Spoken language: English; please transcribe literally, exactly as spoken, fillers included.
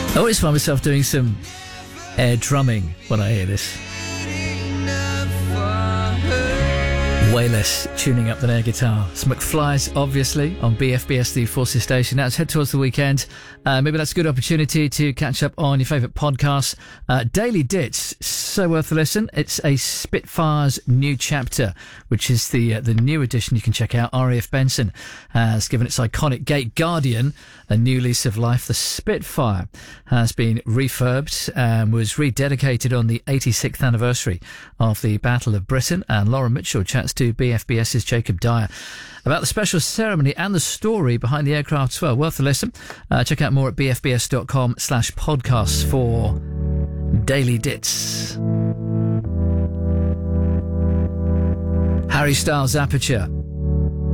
I always find myself doing some air drumming when I hear this. Way less tuning up than air guitar. It's McFly's, obviously, on B F B S, the Forces station. Now, let's head towards the weekend. Uh, maybe that's a good opportunity to catch up on your favourite podcasts. Uh, Daily Dits, so worth a listen. It's a Spitfire's new chapter, which is the uh, the new edition you can check out. R A F Benson has given its iconic Gate Guardian a new lease of life. The Spitfire has been refurbed and was rededicated on the eighty-sixth anniversary of the Battle of Britain. And Laura Mitchell chats to BFBS's Jacob Dyer about the special ceremony and the story behind the aircraft as well. Worth a listen. Uh, check out more at bfbs.com slash podcasts for Daily Dits. Harry Styles Aperture.